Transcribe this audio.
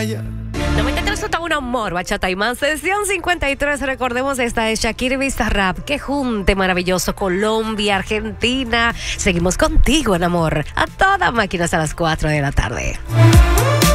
vaya. 93 está un amor, bachata y más. Sesión 53, recordemos, esta es Shakira y Bizarrap. Qué junte maravilloso, Colombia, Argentina. Seguimos contigo en amor, a toda máquina hasta las 4 de la tarde.